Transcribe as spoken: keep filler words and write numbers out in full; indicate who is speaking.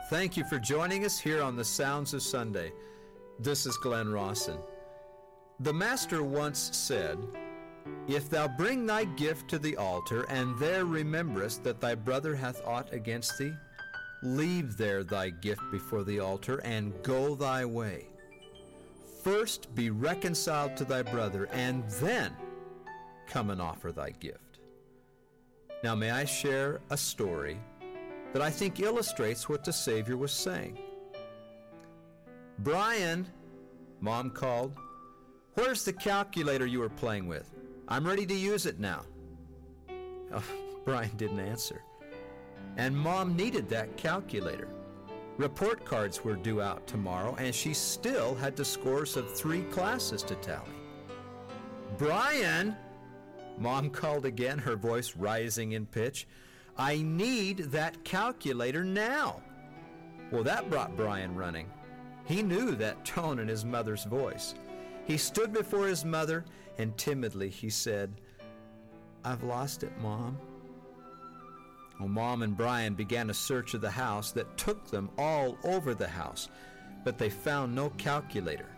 Speaker 1: Thank you for joining us here on the Sounds of Sunday. This is Glenn Rawson. The Master once said, "If thou bring thy gift to the altar, and there rememberest that thy brother hath aught against thee, leave there thy gift before the altar, and go thy way. First be reconciled to thy brother, and then come and offer thy gift." Now may I share a story that I think illustrates what the Savior was saying. "Brian," Mom called, "where's the calculator you were playing with? I'm ready to use it now." Oh, Brian didn't answer. And Mom needed that calculator. Report cards were due out tomorrow, and she still had the scores of three classes to tally. "Brian," Mom called again, her voice rising in pitch, "I need that calculator now." Well, that brought Brian running. He knew that tone in his mother's voice. He stood before his mother, and timidly he said, "I've lost it, Mom." Well, Mom and Brian began a search of the house that took them all over the house, but they found no calculator.